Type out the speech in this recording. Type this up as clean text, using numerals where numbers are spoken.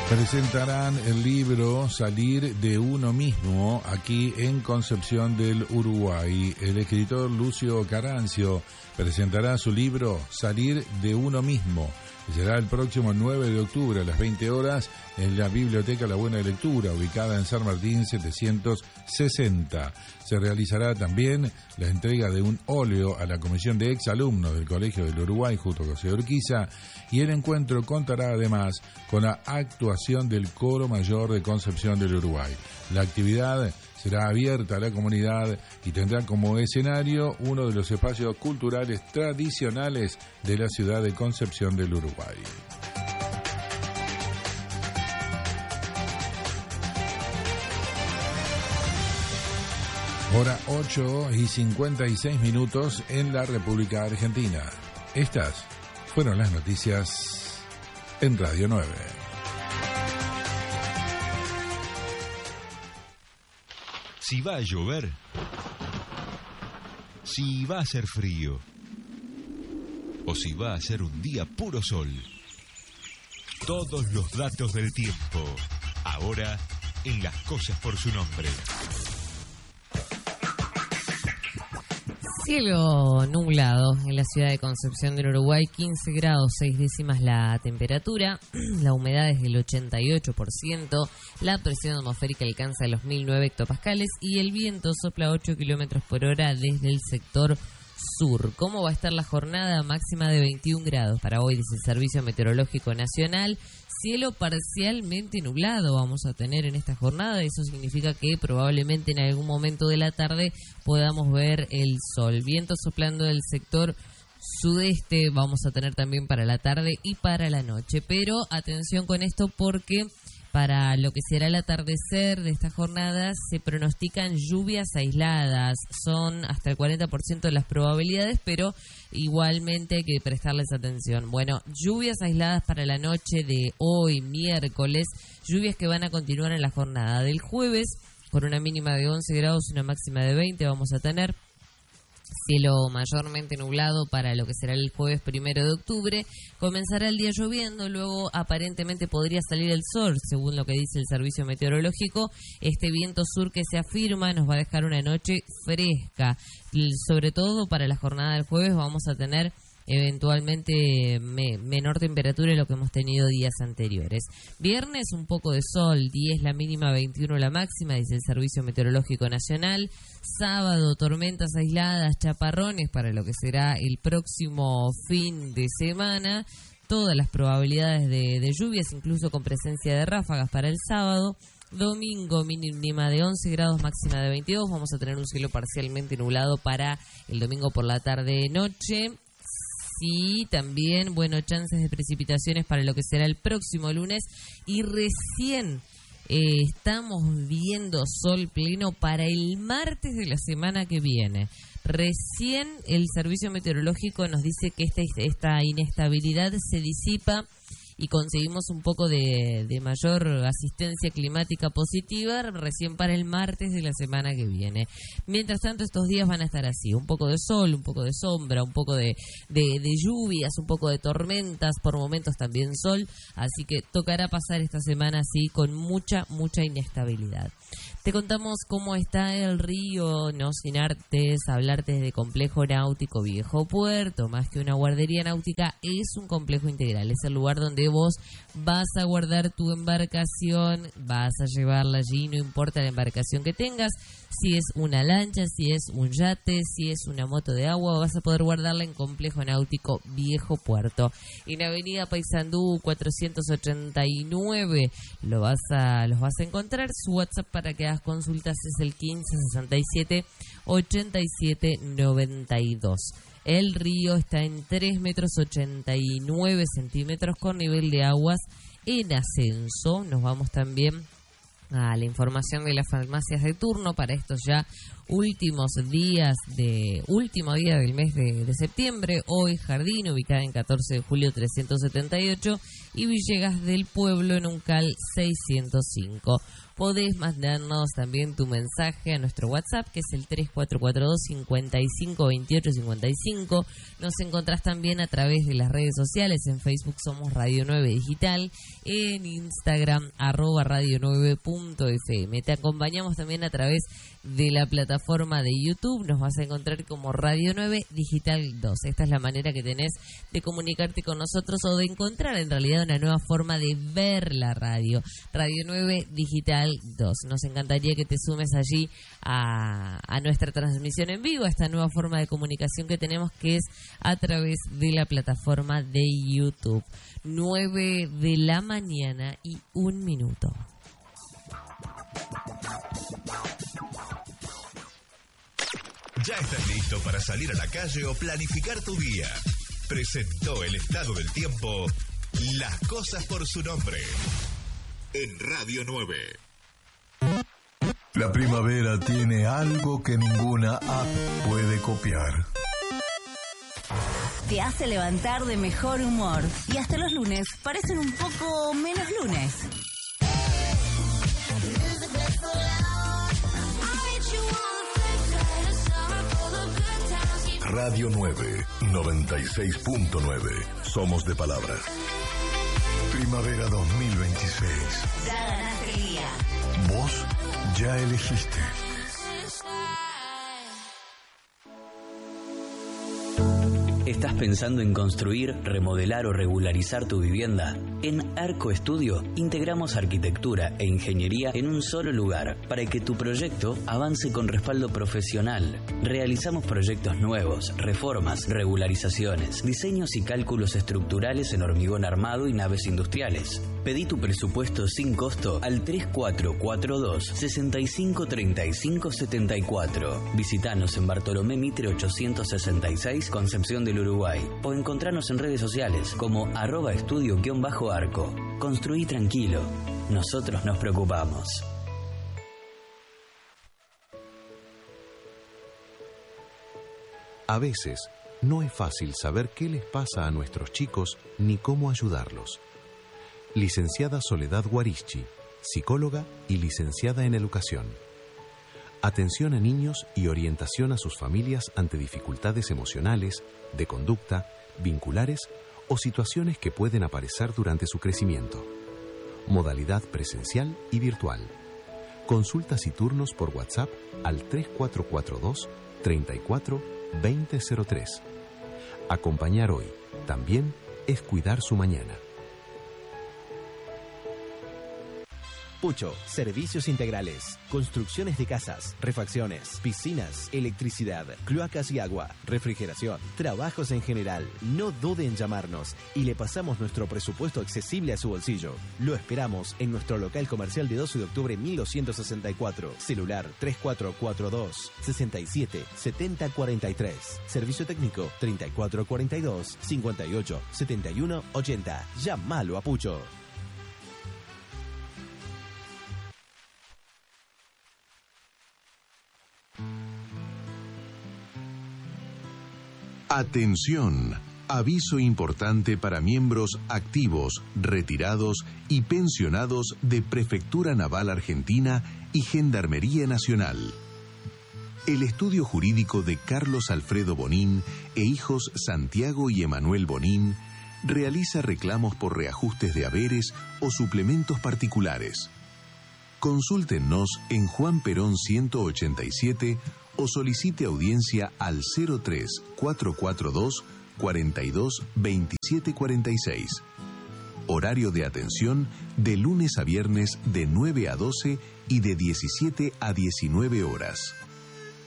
Presentarán el libro Salir de uno mismo aquí en Concepción del Uruguay. El escritor Lucio Carancio presentará su libro Salir de uno mismo. Será el próximo 9 de octubre a las 20 horas en la Biblioteca La Buena Lectura, ubicada en San Martín 760. Se realizará también la entrega de un óleo a la comisión de exalumnos del Colegio del Uruguay junto con José Urquiza, y el encuentro contará además con la actuación del Coro Mayor de Concepción del Uruguay. La actividad será abierta a la comunidad y tendrá como escenario uno de los espacios culturales tradicionales de la ciudad de Concepción del Uruguay. Hora 8:56 en la República Argentina. Estas fueron las noticias en Radio 9. Si va a llover, si va a hacer frío, o si va a ser un día puro sol. Todos los datos del tiempo, ahora en Las Cosas por su nombre. Cielo nublado en la ciudad de Concepción del Uruguay, 15 grados 6 décimas la temperatura, la humedad es del 88%, la presión atmosférica alcanza los 1009 hectopascales y el viento sopla 8 kilómetros por hora desde el sector sur. ¿Cómo va a estar la jornada? Máxima de 21 grados para hoy, dice el Servicio Meteorológico Nacional. Cielo parcialmente nublado vamos a tener en esta jornada. Eso significa que probablemente en algún momento de la tarde podamos ver el sol. Viento soplando del sector sudeste vamos a tener también para la tarde y para la noche. Pero atención con esto porque para lo que será el atardecer de esta jornada se pronostican lluvias aisladas. Son hasta el 40% de las probabilidades, pero igualmente hay que prestarles atención. Bueno, lluvias aisladas para la noche de hoy, miércoles, lluvias que van a continuar en la jornada del jueves, con una mínima de 11 grados y una máxima de 20 vamos a tener. Cielo mayormente nublado para lo que será el jueves 1 de octubre. Comenzará el día lloviendo, luego aparentemente podría salir el sol, según lo que dice el Servicio Meteorológico. Este viento sur que se afirma nos va a dejar una noche fresca. Sobre todo para la jornada del jueves vamos a tener eventualmente menor temperatura de lo que hemos tenido días anteriores. Viernes un poco de sol, 10 la mínima, 21 la máxima, dice el Servicio Meteorológico Nacional. Sábado, tormentas aisladas, chaparrones para lo que será el próximo fin de semana. Todas las probabilidades de lluvias, incluso con presencia de ráfagas para el sábado. Domingo, mínima de 11 grados, máxima de 22. Vamos a tener un cielo parcialmente nublado para el domingo por la tarde-noche. Sí, también, bueno, chances de precipitaciones para lo que será el próximo lunes. Y recién estamos viendo sol pleno para el martes de la semana que viene. Recién el Servicio Meteorológico nos dice que esta inestabilidad se disipa y conseguimos un poco de mayor asistencia climática positiva recién para el martes de la semana que viene. Mientras tanto, estos días van a estar así, un poco de sol, un poco de sombra, un poco de lluvias, un poco de tormentas, por momentos también sol, así que tocará pasar esta semana así con mucha inestabilidad. Te contamos cómo está el río, no sin antes hablarte de Complejo Náutico Viejo Puerto. Más que una guardería náutica, es un complejo integral. Es el lugar donde vos vas a guardar tu embarcación, vas a llevarla allí, no importa la embarcación que tengas. Si es una lancha, si es un yate, si es una moto de agua, vas a poder guardarla en Complejo Náutico Viejo Puerto. En Avenida Paysandú 489 los vas a encontrar. Su WhatsApp para que hagas consultas es el 1567 8792. El río está en 3 metros 89 centímetros con nivel de aguas en ascenso. Nos vamos también a la información de las farmacias de turno. Para estos ya último día del mes de septiembre. Hoy Jardín, ubicada en 14 de julio 378, y Villegas del Pueblo en Uncal 605. Podés mandarnos también tu mensaje a nuestro WhatsApp, que es el 3442-552855. Nos encontrás también a través de las redes sociales. En Facebook somos Radio 9 Digital, en Instagram @radio9.fm. Te acompañamos también a través de la plataforma de YouTube. Nos vas a encontrar como Radio 9 Digital 2. Esta es la manera que tenés de comunicarte con nosotros, o de encontrar en realidad una nueva forma de ver la radio. Radio 9 Digital 2. Nos encantaría que te sumes allí a nuestra transmisión en vivo, a esta nueva forma de comunicación que tenemos, que es a través de la plataforma de YouTube. 9 de la mañana y 1 minuto. ¿Ya estás listo para salir a la calle o planificar tu día? Presentó el estado del tiempo Las Cosas por su Nombre en Radio 9. La primavera tiene algo que ninguna app puede copiar. Te hace levantar de mejor humor y hasta los lunes parecen un poco menos lunes. Radio 9, 96.9. Somos de palabras. Primavera 2026. Ya ganaste el día. Vos ya elegiste. ¿Estás pensando en construir, remodelar o regularizar tu vivienda? En Arco Estudio integramos arquitectura e ingeniería en un solo lugar para que tu proyecto avance con respaldo profesional. Realizamos proyectos nuevos, reformas, regularizaciones, diseños y cálculos estructurales en hormigón armado y naves industriales. Pedí tu presupuesto sin costo al 3442-653574. Visítanos en Bartolomé Mitre 866, Concepción del Uruguay, o encontranos en redes sociales como @estudio_arco. Construí tranquilo, nosotros nos preocupamos. A veces no es fácil saber qué les pasa a nuestros chicos ni cómo ayudarlos. Licenciada Soledad Guarichi, psicóloga y licenciada en educación. Atención a niños y orientación a sus familias ante dificultades emocionales, de conducta, vinculares o situaciones que pueden aparecer durante su crecimiento. Modalidad presencial y virtual. Consultas y turnos por WhatsApp al 3442 34 2003. Acompañar hoy también es cuidar su mañana. Pucho, servicios integrales, construcciones de casas, refacciones, piscinas, electricidad, cloacas y agua, refrigeración, trabajos en general. No dude en llamarnos y le pasamos nuestro presupuesto accesible a su bolsillo. Lo esperamos en nuestro local comercial de 12 de octubre 1264. Celular 3442 67 70 43. Servicio técnico 3442 58 71 80. Llámalo a Pucho. Atención, aviso importante para miembros activos, retirados y pensionados de Prefectura Naval Argentina y Gendarmería Nacional. El estudio jurídico de Carlos Alfredo Bonín e hijos Santiago y Emanuel Bonín realiza reclamos por reajustes de haberes o suplementos particulares. Consúltenos en Juan Perón 187 o solicite audiencia al 03442 42 27 46. Horario de atención de lunes a viernes de 9 a 12 y de 17 a 19 horas.